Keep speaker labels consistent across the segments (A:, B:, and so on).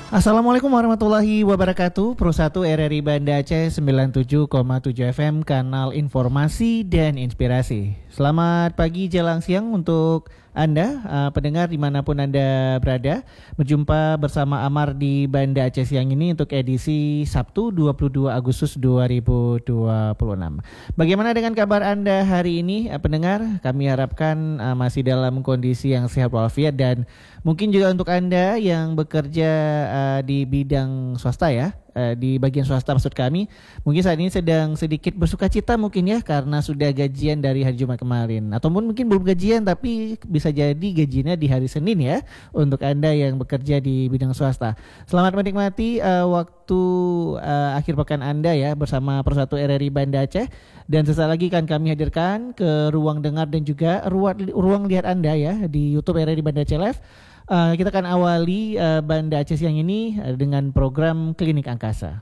A: Assalamualaikum warahmatullahi wabarakatuh. Pro 1 RRI Banda Aceh 97,7 FM, kanal informasi dan inspirasi. Selamat pagi jelang siang untuk Anda, pendengar dimanapun Anda berada. Berjumpa bersama Amar di Banda Aceh siang ini untuk edisi Sabtu 22 Agustus 2026. Bagaimana dengan kabar Anda hari ini, pendengar? Kami harapkan masih dalam kondisi yang sehat walafiat, dan mungkin juga untuk Anda yang bekerja di bidang swasta ya, di bagian swasta maksud kami, mungkin saat ini sedang sedikit bersukacita mungkin ya, karena sudah gajian dari hari Jumat kemarin, ataupun mungkin belum gajian tapi bisa jadi gajinya di hari Senin ya, untuk Anda yang bekerja di bidang swasta. Selamat menikmati waktu akhir pekan Anda ya bersama Pro 1 RRI Banda Aceh, dan sesaat lagi kan kami hadirkan ke ruang dengar dan juga ruang lihat Anda ya di YouTube RRI Banda Aceh Live. Kita akan awali Banda Aceh siang ini dengan program Klinik Angkasa.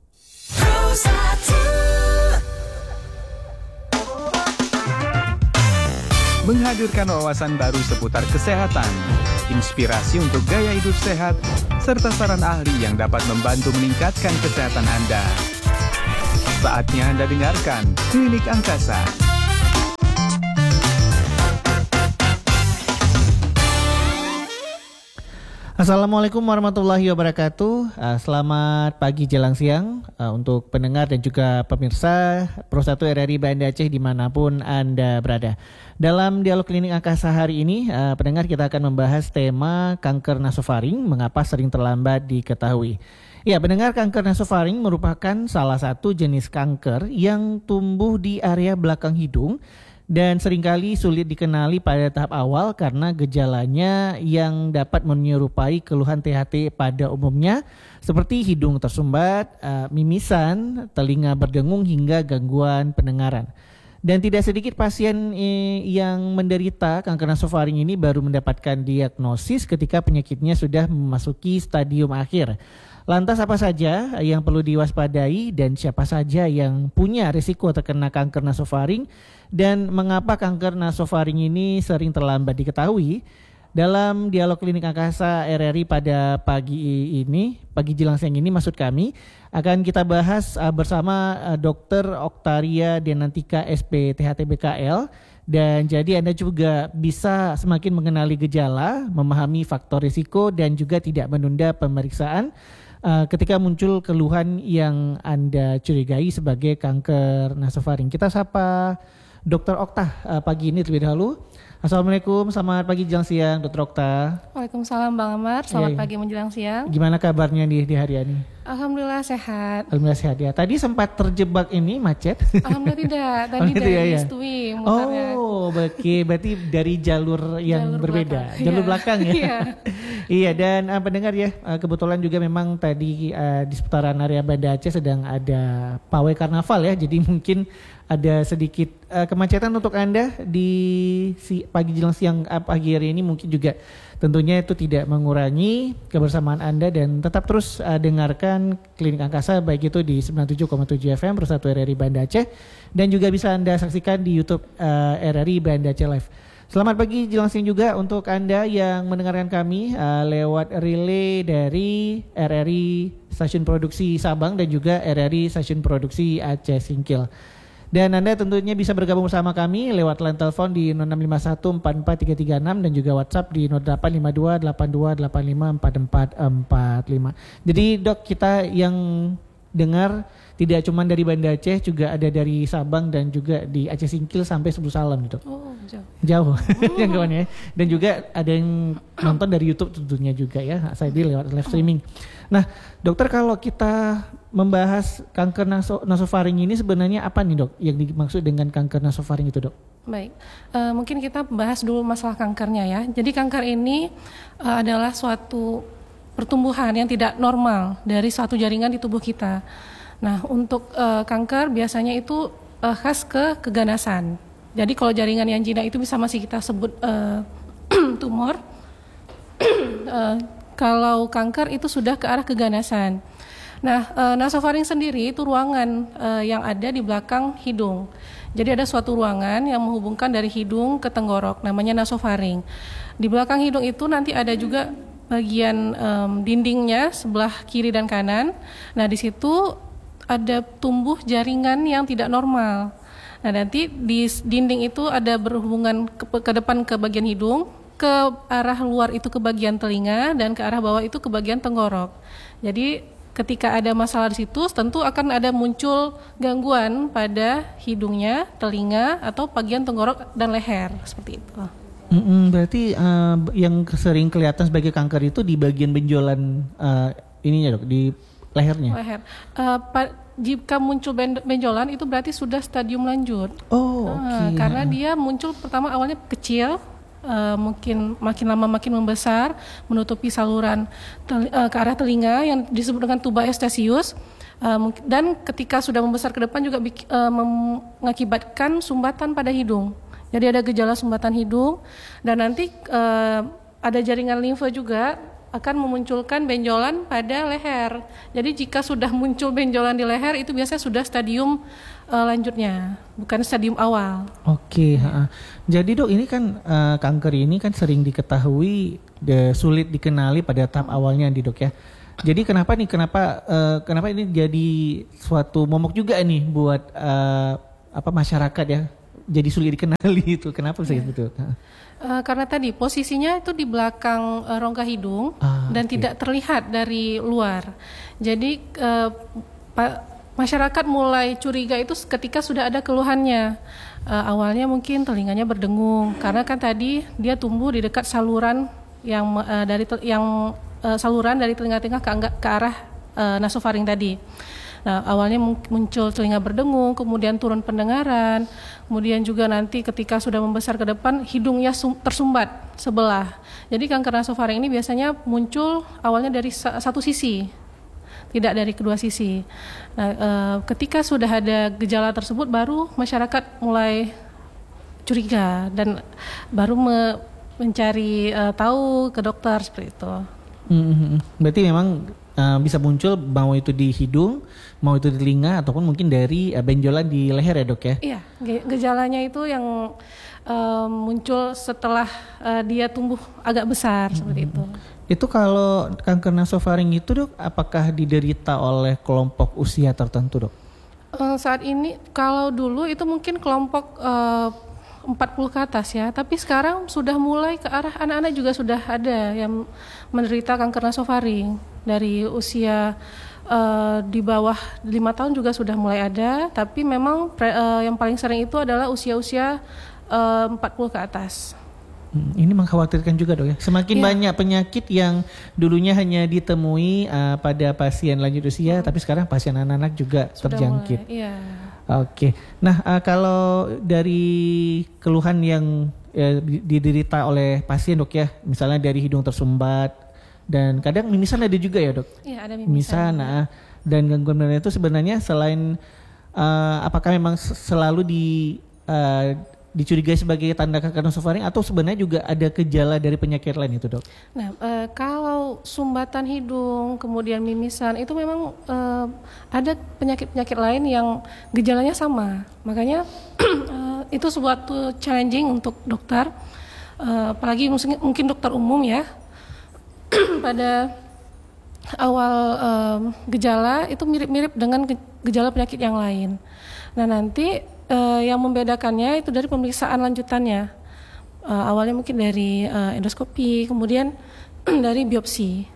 B: Menghadirkan wawasan baru seputar kesehatan, inspirasi untuk gaya hidup sehat, serta saran ahli yang dapat membantu meningkatkan kesehatan Anda. Saatnya Anda dengarkan Klinik Angkasa.
A: Assalamualaikum warahmatullahi wabarakatuh. Selamat pagi jelang siang untuk pendengar dan juga pemirsa Pro 1 RRI Banda Aceh dimanapun Anda berada. Dalam dialog Klinik Angkasa hari ini, pendengar, kita akan membahas tema kanker nasofaring, mengapa sering terlambat diketahui. Ya, pendengar, kanker nasofaring merupakan salah satu jenis kanker yang tumbuh di area belakang hidung dan seringkali sulit dikenali pada tahap awal karena gejalanya yang dapat menyerupai keluhan THT pada umumnya, seperti hidung tersumbat, mimisan, telinga berdengung hingga gangguan pendengaran. Dan tidak sedikit pasien yang menderita kanker nasofaring ini baru mendapatkan diagnosis ketika penyakitnya sudah memasuki stadium akhir. Lantas apa saja yang perlu diwaspadai dan siapa saja yang punya risiko terkena kanker nasofaring, dan mengapa kanker nasofaring ini sering terlambat diketahui? Dalam dialog Klinik Angkasa RRI pada pagi jelang siang ini maksud kami, akan kita bahas bersama Dr. Oktaria Denantika SP.THT BKL. Dan jadi Anda juga bisa semakin mengenali gejala, memahami faktor risiko, dan juga tidak menunda pemeriksaan ketika muncul keluhan yang Anda curigai sebagai kanker nasofaring. Kita sapa Dr. Okta pagi ini terlebih dahulu. Assalamualaikum, selamat pagi jelang siang Dr. Okta.
C: Waalaikumsalam Bang Amar, selamat pagi menjelang siang.
A: Gimana kabarnya di hari ini?
C: Alhamdulillah sehat.
A: Alhamdulillah sehat ya. Tadi sempat terjebak ini macet?
C: Alhamdulillah tidak, tadi dari Stui mutarnya.
A: Oh, berarti dari jalur yang berbeda, jalur belakang ya.
C: Iya.
A: Iya, dan pendengar ya, kebetulan juga memang tadi di seputaran area Banda Aceh sedang ada pawai karnaval ya, jadi mungkin ada sedikit kemacetan untuk Anda di pagi jelang siang pagi hari ini. Mungkin juga tentunya itu tidak mengurangi kebersamaan Anda, dan tetap terus dengarkan Klinik Angkasa baik itu di 97,7 FM Pro 1 RRI Banda Aceh, dan juga bisa Anda saksikan di YouTube RRI Banda Aceh Live. Selamat pagi jelang siang juga untuk Anda yang mendengarkan kami lewat relay dari RRI Stasiun Produksi Sabang dan juga RRI Stasiun Produksi Aceh Singkil. Dan Anda tentunya bisa bergabung bersama kami lewat line telepon di 0651 44336 dan juga WhatsApp di 0852 8285 4445. Jadi Dok, kita yang dengar tidak cuma dari Banda Aceh, juga ada dari Sabang dan juga di Aceh Singkil sampai Sebelu Salam gitu.
C: Oh,
A: jauh. Jangkauannya. Dan juga ada yang nonton dari YouTube tentunya juga ya, saya di lewat live streaming. Nah, dokter, kalau kita membahas kanker nasofaring ini sebenarnya apa nih Dok yang dimaksud dengan kanker nasofaring itu, Dok?
C: Baik, mungkin kita bahas dulu masalah kankernya ya. Jadi kanker ini adalah suatu pertumbuhan yang tidak normal dari suatu jaringan di tubuh kita. Nah, untuk kanker biasanya itu khas ke keganasan. Jadi kalau jaringan yang jinak itu bisa masih kita sebut tumor. Kalau kanker itu sudah ke arah keganasan. Nah, nasofaring sendiri itu ruangan yang ada di belakang hidung. Jadi ada suatu ruangan yang menghubungkan dari hidung ke tenggorok, namanya nasofaring. Di belakang hidung itu nanti ada juga bagian dindingnya sebelah kiri dan kanan. Nah, di situ ada tumbuh jaringan yang tidak normal. Nah, nanti di dinding itu ada berhubungan ke depan ke bagian hidung, ke arah luar itu ke bagian telinga, dan ke arah bawah itu ke bagian tenggorok. Jadi ketika ada masalah di situ, tentu akan ada muncul gangguan pada hidungnya, telinga, atau bagian tenggorok dan leher, seperti itu.
A: Berarti yang sering kelihatan sebagai kanker itu di bagian benjolan ininya dok, di lehernya.
C: Leher. Jika muncul benjolan itu berarti sudah stadium lanjut.
A: Oh, oke.
C: Karena dia muncul pertama awalnya kecil, mungkin makin lama makin membesar, menutupi saluran ke arah telinga yang disebut dengan tuba eustachius. Dan ketika sudah membesar ke depan juga mengakibatkan sumbatan pada hidung. Jadi ada gejala sumbatan hidung, dan nanti ada jaringan limfa juga akan memunculkan benjolan pada leher. Jadi jika sudah muncul benjolan di leher itu biasanya sudah stadium lanjutnya, bukan stadium awal.
A: Oke. Jadi dok, ini kan kanker ini kan sering diketahui sulit dikenali pada tahap awalnya nih dok ya. Jadi kenapa ini jadi suatu momok juga nih buat masyarakat ya? Jadi sulit dikenali itu. Kenapa sih betul?
C: Karena tadi posisinya itu di belakang rongga hidung dan tidak terlihat dari luar. Jadi masyarakat mulai curiga itu ketika sudah ada keluhannya. Awalnya mungkin telinganya berdengung karena kan tadi dia tumbuh di dekat saluran saluran dari telinga tengah ke arah nasofaring tadi. Nah, awalnya muncul telinga berdengung, kemudian turun pendengaran, kemudian juga nanti ketika sudah membesar ke depan, hidungnya tersumbat sebelah. Jadi kanker nasofaring ini biasanya muncul awalnya dari satu sisi, tidak dari kedua sisi. Nah, ketika sudah ada gejala tersebut, baru masyarakat mulai curiga dan baru mencari tahu ke dokter seperti itu.
A: Berarti memang bisa muncul mau itu di hidung, mau itu di telinga, ataupun mungkin dari benjolan di leher ya dok ya?
C: Iya, gejalanya itu yang muncul setelah dia tumbuh agak besar seperti itu.
A: Itu kalau kanker nasofaring itu dok, apakah diderita oleh kelompok usia tertentu dok?
C: Saat ini kalau dulu itu mungkin kelompok 40 ke atas ya, tapi sekarang sudah mulai ke arah anak-anak juga sudah ada yang menderita kanker nasofaring. Dari usia di bawah 5 tahun juga sudah mulai ada, tapi memang yang paling sering itu adalah usia-usia 40 ke atas.
A: Ini mengkhawatirkan juga dok ya, semakin banyak penyakit yang dulunya hanya ditemui pada pasien lanjut usia, tapi sekarang pasien anak-anak juga sudah terjangkit. Oke. Nah, kalau dari keluhan yang diderita oleh pasien dok ya, misalnya dari hidung tersumbat, dan kadang mimisan ada juga ya dok?
C: Iya, ada mimisan.
A: Dan gangguan itu sebenarnya selain apakah memang selalu dicurigai sebagai tanda kanker nasofaring, atau sebenarnya juga ada gejala dari penyakit lain itu dok?
C: Nah, kalau sumbatan hidung kemudian mimisan itu memang ada penyakit-penyakit lain yang gejalanya sama. Makanya itu suatu challenging untuk dokter, apalagi mungkin dokter umum ya. Pada awal gejala itu mirip-mirip dengan gejala penyakit yang lain. Nah, nanti yang membedakannya itu dari pemeriksaan lanjutannya. Awalnya mungkin dari endoskopi, kemudian dari biopsi.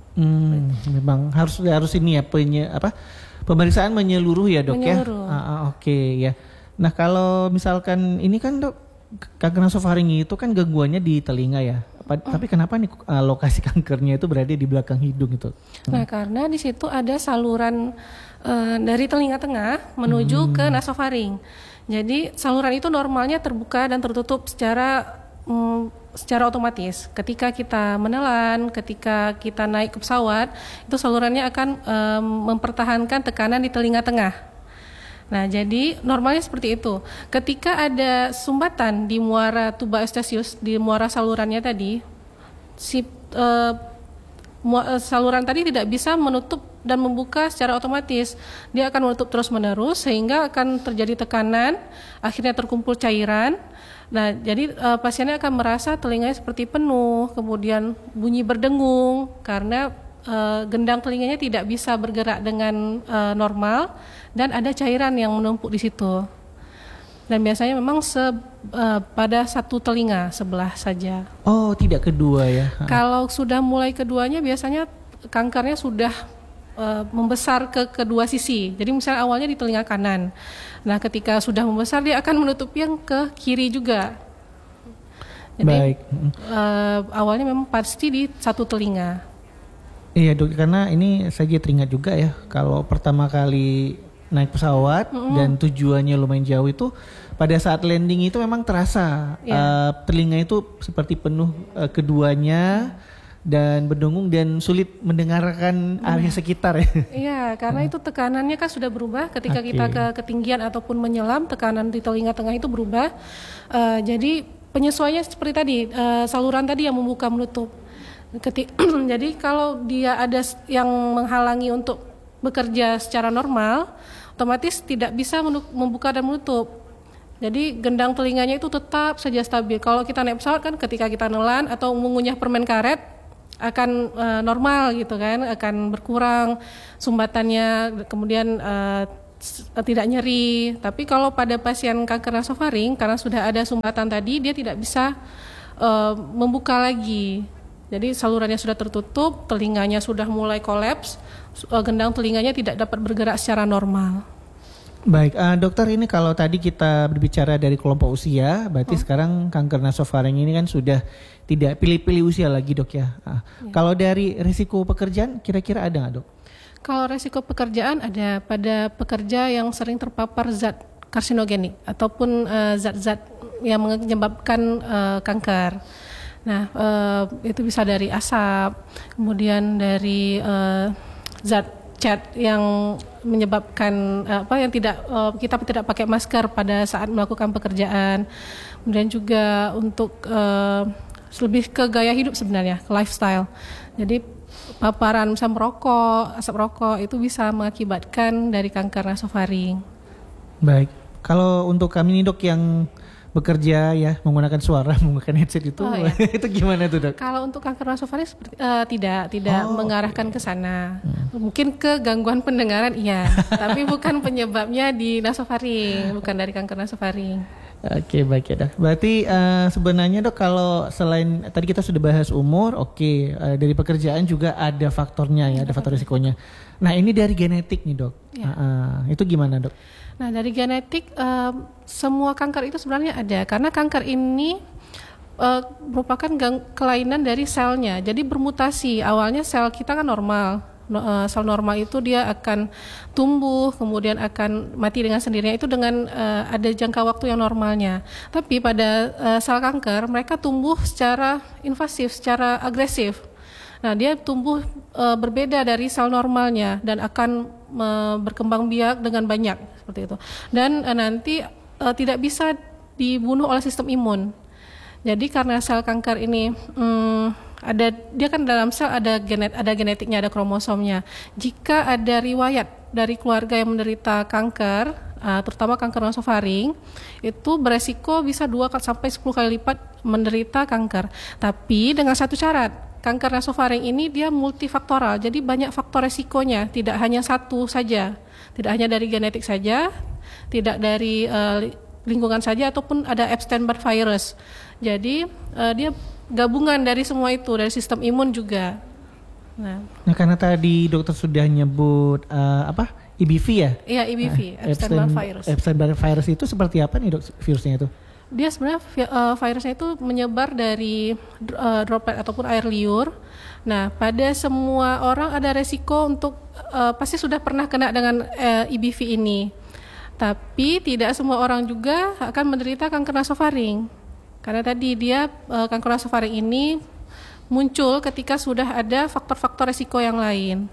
A: Memang harus ini ya pemeriksaan menyeluruh ya dok ya. Oke ya. Nah, kalau misalkan ini kan dok, kanker nasofaring itu kan gangguannya di telinga ya. Tapi kenapa nih lokasi kankernya itu berada di belakang hidung itu?
C: Nah, karena di situ ada saluran dari telinga tengah menuju ke nasofaring. Jadi saluran itu normalnya terbuka dan tertutup secara otomatis. Ketika kita menelan, ketika kita naik ke pesawat, itu salurannya akan mempertahankan tekanan di telinga tengah. Nah, jadi normalnya seperti itu. Ketika ada sumbatan di muara tuba eustachius, di muara salurannya tadi, saluran tadi tidak bisa menutup dan membuka secara otomatis. Dia akan menutup terus-menerus sehingga akan terjadi tekanan, akhirnya terkumpul cairan, Nah, jadi pasiennya akan merasa telinganya seperti penuh, kemudian bunyi berdengung karena gendang telinganya tidak bisa bergerak dengan normal dan ada cairan yang menumpuk di situ. Dan biasanya memang pada satu telinga sebelah saja.
A: Oh, tidak kedua ya?
C: Kalau sudah mulai keduanya biasanya kankernya sudah membesar ke kedua sisi. Jadi misalnya awalnya di telinga kanan. Nah, ketika sudah membesar dia akan menutupi yang ke kiri juga. Jadi
A: Baik.
C: Awalnya memang pasti di satu telinga.
A: Iya dok, karena ini saya teringat juga ya, kalau pertama kali naik pesawat dan tujuannya lumayan jauh itu, pada saat landing itu memang terasa telinga itu seperti penuh keduanya dan berdengung dan sulit mendengarkan area sekitar ya.
C: Iya, karena itu tekanannya kan sudah berubah ketika kita ke ketinggian ataupun menyelam, tekanan di telinga tengah itu berubah. Jadi penyesuaiannya seperti tadi, saluran tadi yang membuka menutup. Jadi kalau dia ada yang menghalangi untuk bekerja secara normal, otomatis tidak bisa membuka dan menutup. Jadi gendang telinganya itu tetap saja stabil. Kalau kita naik pesawat kan ketika kita nelan atau mengunyah permen karet akan normal gitu kan, akan berkurang sumbatannya, kemudian tidak nyeri. Tapi kalau pada pasien kanker nasofaring karena sudah ada sumbatan tadi, dia tidak bisa membuka lagi. Jadi salurannya sudah tertutup, telinganya sudah mulai kolaps, gendang telinganya tidak dapat bergerak secara normal.
A: Baik, dokter, ini kalau tadi kita berbicara dari kelompok usia, berarti sekarang kanker nasofaring ini kan sudah tidak pilih-pilih usia lagi dok ya. Kalau dari risiko pekerjaan kira-kira ada nggak dok?
C: Kalau risiko pekerjaan ada pada pekerja yang sering terpapar zat karsinogenik ataupun zat-zat yang menyebabkan kanker. Nah, itu bisa dari asap, kemudian dari zat cat yang menyebabkan yang kita tidak pakai masker pada saat melakukan pekerjaan. Kemudian juga untuk lebih ke gaya hidup sebenarnya, ke lifestyle. Jadi paparan misalnya merokok, asap rokok itu bisa mengakibatkan dari kanker nasofaring. Baik,
A: kalau untuk kami nih dok yang bekerja ya menggunakan suara, menggunakan headset itu, itu gimana tuh dok?
C: Kalau untuk kanker nasofaring tidak mengarahkan ke sana. Mungkin ke gangguan pendengaran iya, tapi bukan penyebabnya di nasofaring, bukan dari kanker nasofaring.
A: Oke, baik ya dok. Berarti sebenarnya dok, kalau selain tadi kita sudah bahas umur, dari pekerjaan juga ada faktornya ya, ada faktor risikonya. Nah ini dari genetik nih dok, itu gimana dok?
C: Nah dari genetik semua kanker itu sebenarnya ada, karena kanker ini merupakan kelainan dari selnya. Jadi bermutasi, awalnya sel kita kan normal. Sel normal itu dia akan tumbuh, kemudian akan mati dengan sendirinya, itu dengan ada jangka waktu yang normalnya. Tapi pada sel kanker mereka tumbuh secara invasif, secara agresif. Nah dia tumbuh berbeda dari sel normalnya dan akan berkembang biak dengan banyak seperti itu. Dan nanti tidak bisa dibunuh oleh sistem imun. Jadi karena sel kanker ini dia kan dalam sel ada genetiknya, ada kromosomnya. Jika ada riwayat dari keluarga yang menderita kanker, terutama kanker nasofaring, itu beresiko bisa 2 sampai 10 kali lipat menderita kanker. Tapi dengan satu syarat, kanker nasofaring ini dia multifaktoral, jadi banyak faktor resikonya, tidak hanya satu saja, tidak hanya dari genetik saja, tidak dari lingkungan saja, ataupun ada Epstein-Barr virus. Jadi dia gabungan dari semua itu, dari sistem imun juga. Nah
A: karena tadi dokter sudah nyebut EBV ya?
C: Iya, EBV, Epstein-Barr virus.
A: Epstein-Barr virus itu seperti apa nih dok virusnya itu?
C: Dia sebenarnya virusnya itu menyebar dari droplet ataupun air liur. Nah, pada semua orang ada resiko untuk pasti sudah pernah kena dengan EBV ini. Tapi tidak semua orang juga akan menderita kanker nasofaring. Karena tadi dia kanker nasofaring ini muncul ketika sudah ada faktor-faktor resiko yang lain.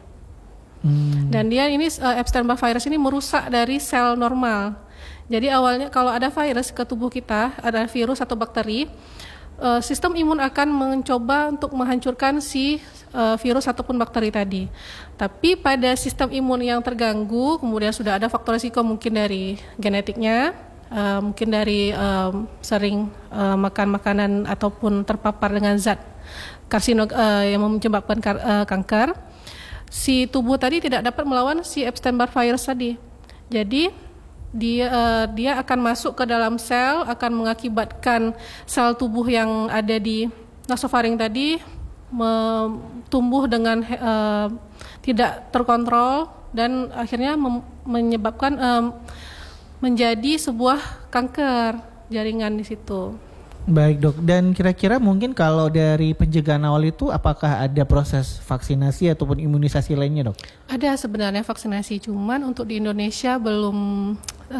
C: Dan dia ini Epstein-Barr virus ini merusak dari sel normal. Jadi awalnya kalau ada virus ke tubuh kita, ada virus atau bakteri, sistem imun akan mencoba untuk menghancurkan si virus ataupun bakteri tadi. Tapi pada sistem imun yang terganggu, kemudian sudah ada faktor risiko mungkin dari genetiknya, mungkin dari sering makan makanan ataupun terpapar dengan zat yang menyebabkan kanker, si tubuh tadi tidak dapat melawan si Epstein-Barr virus tadi. Jadi dia akan masuk ke dalam sel, akan mengakibatkan sel tubuh yang ada di nasofaring tadi tumbuh dengan tidak terkontrol dan akhirnya menyebabkan menjadi sebuah kanker jaringan di situ.
A: Baik dok, dan kira-kira mungkin kalau dari pencegahan awal itu apakah ada proses vaksinasi ataupun imunisasi lainnya dok?
C: Ada sebenarnya vaksinasi, cuman untuk di Indonesia belum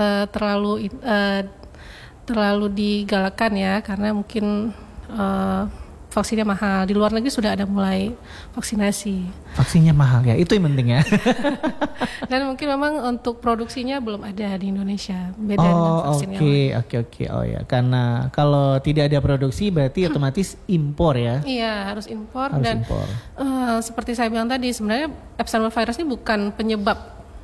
C: terlalu digalakkan ya, karena mungkin vaksinnya mahal. Di luar negeri sudah ada mulai vaksinasi.
A: Vaksinnya mahal ya, itu yang penting ya.
C: Dan mungkin memang untuk produksinya belum ada di Indonesia. Beda dengan vaksin yang lain.
A: Oke. Oh ya, karena kalau tidak ada produksi berarti otomatis impor ya.
C: Iya, harus impor. Seperti saya bilang tadi, sebenarnya Epstein-Barr virus ini bukan penyebab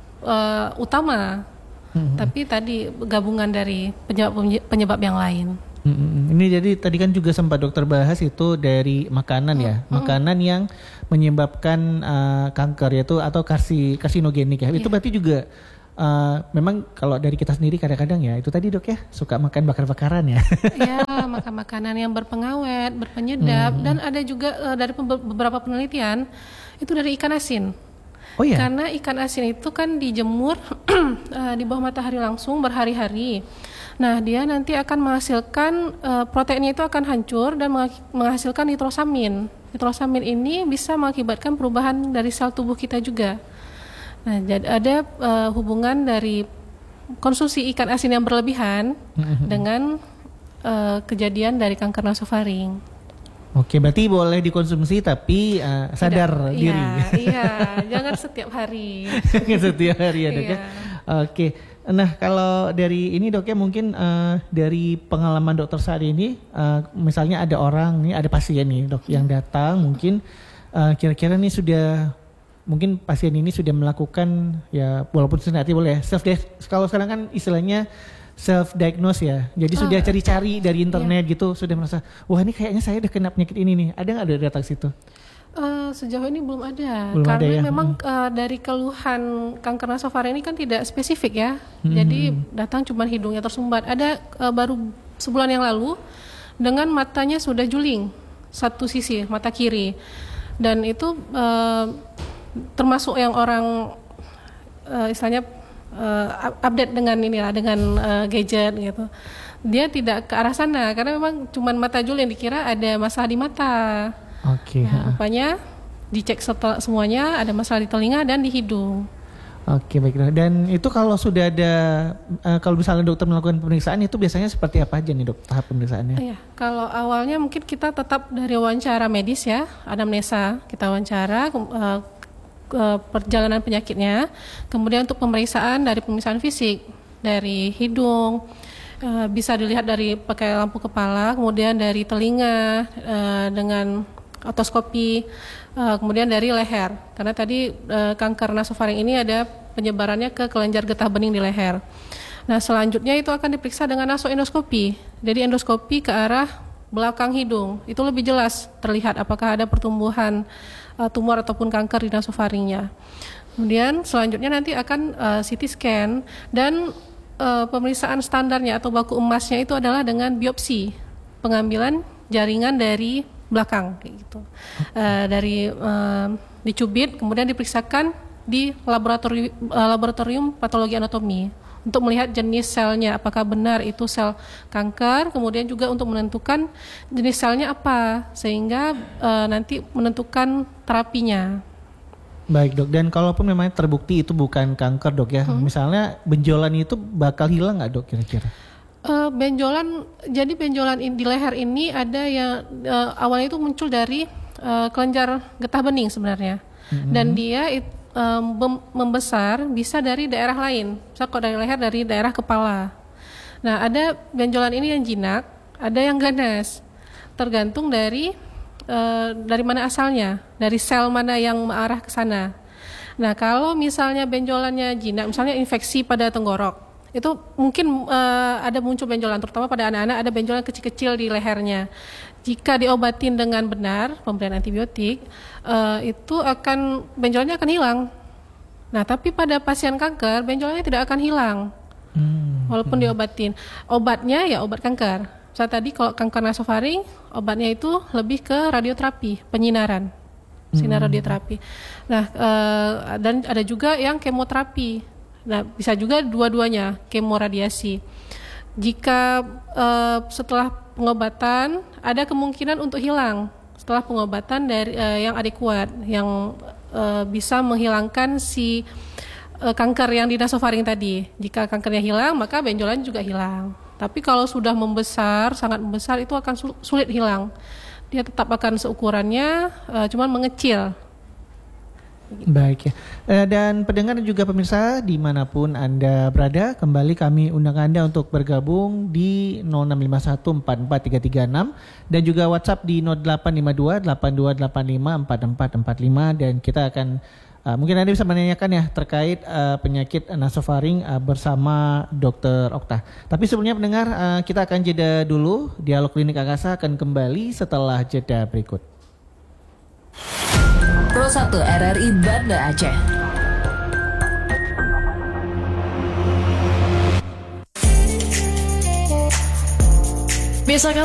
C: utama, tapi tadi gabungan dari penyebab yang lain.
A: Ini jadi tadi kan juga sempat dokter bahas itu dari makanan ya, makanan yang menyebabkan kanker yaitu atau karsinogenik ya. Itu berarti juga memang kalau dari kita sendiri kadang-kadang ya itu tadi dok ya suka makan bakar-bakaran ya.
C: Ya, makan makanan yang berpengawet, berpenyedap dan ada juga dari beberapa penelitian itu dari ikan asin.
A: Oh ya.
C: Karena ikan asin itu kan dijemur di bawah matahari langsung berhari-hari. Nah, dia nanti akan menghasilkan proteinnya itu akan hancur dan menghasilkan nitrosamin. Nitrosamin ini bisa mengakibatkan perubahan dari sel tubuh kita juga. Nah, jadi ada hubungan dari konsumsi ikan asin yang berlebihan dengan kejadian dari kanker nasofaring.
A: Oke, berarti boleh dikonsumsi tapi sadar diri.
C: Iya, jangan setiap hari.
A: Jangan setiap hari ya dok ya. Oke. Nah kalau dari ini dok ya mungkin dari pengalaman dokter saat ini misalnya ada orang nih, ada pasien nih dok yang datang mungkin kira-kira nih sudah mungkin pasien ini sudah melakukan ya walaupun nanti boleh kalau sekarang kan istilahnya self diagnose ya, jadi sudah cari-cari dari internet gitu, sudah merasa wah ini kayaknya saya udah kena penyakit ini nih, ada nggak dari datang situ?
C: Sejauh ini belum ada,
A: karena
C: ada ya? Memang dari keluhan kanker nasofaring ini kan tidak spesifik ya, jadi datang cuma hidungnya tersumbat. Ada baru sebulan yang lalu dengan matanya sudah juling satu sisi mata kiri, dan itu termasuk yang orang istilahnya update dengan dengan gadget gitu. Dia tidak ke arah sana karena memang cuma mata juling, dikira ada masalah di mata.
A: Oke.
C: Nah, rupanya dicek semuanya ada masalah di telinga dan di hidung.
A: Oke, baiklah. Dan itu kalau sudah ada, kalau misalnya dokter melakukan pemeriksaan itu biasanya seperti apa aja nih dok tahap pemeriksaannya?
C: Iya, kalau awalnya mungkin kita tetap dari wawancara medis ya, anamnesa kita wawancara perjalanan penyakitnya, kemudian untuk pemeriksaan dari pemeriksaan fisik dari hidung. Bisa dilihat dari pakai lampu kepala, kemudian dari telinga dengan otoskopi, kemudian dari leher. Karena tadi kanker nasofaring ini ada penyebarannya ke kelenjar getah bening di leher. Nah, selanjutnya itu akan diperiksa dengan nasoendoskopi. Jadi endoskopi ke arah belakang hidung. Itu lebih jelas terlihat apakah ada pertumbuhan tumor ataupun kanker di nasofaringnya. Kemudian selanjutnya nanti akan CT scan dan pemeriksaan standarnya atau baku emasnya itu adalah dengan biopsi, pengambilan jaringan dari belakang kayak gitu. Dari dicubit kemudian diperiksakan di laboratorium patologi anatomi untuk melihat jenis selnya apakah benar itu sel kanker, kemudian juga untuk menentukan jenis selnya apa sehingga nanti menentukan terapinya.
A: Baik dok, dan kalaupun memang terbukti itu bukan kanker dok ya, misalnya benjolan itu bakal hilang nggak dok kira-kira?
C: Benjolan di leher ini ada yang awalnya itu muncul dari kelenjar getah bening sebenarnya, dan dia membesar bisa dari daerah lain, misal kalau dari leher dari daerah kepala. Nah, ada benjolan ini yang jinak, ada yang ganas, tergantung dari mana asalnya, dari sel mana yang mengarah ke sana. Nah, kalau misalnya benjolannya jinak, misalnya infeksi pada tenggorok, itu mungkin ada muncul benjolan, terutama pada anak-anak ada benjolan kecil-kecil di lehernya. Jika diobatin dengan benar pemberian antibiotik, itu benjolannya akan hilang. Nah, tapi pada pasien kanker benjolannya tidak akan hilang, walaupun diobatin. Obatnya ya obat kanker. Saya tadi kalau kanker nasofaring, obatnya itu lebih ke radioterapi, penyinaran, sinar radioterapi. Nah, dan ada juga yang kemoterapi. Nah, bisa juga dua-duanya, kemoradiasi. Jika setelah pengobatan ada kemungkinan untuk hilang setelah pengobatan dari yang adekuat, yang bisa menghilangkan si kanker yang di nasofaring tadi. Jika kankernya hilang, maka benjolan juga hilang. Tapi kalau sudah membesar, sangat membesar, itu akan sulit hilang. Dia tetap akan seukurannya, cuman mengecil.
A: Baik ya. Dan pendengar dan juga pemirsa dimanapun Anda berada, kembali kami undang Anda untuk bergabung di 0651443336 dan juga WhatsApp di 085282854445 dan kita akan mungkin Anda bisa menanyakan ya terkait penyakit nasofaring bersama Dr. Okta. Tapi sebelumnya pendengar, kita akan jeda dulu. Dialog Klinik Angkasa akan kembali setelah jeda berikut.
D: Pro 1 RRI Banda Aceh. Bisakah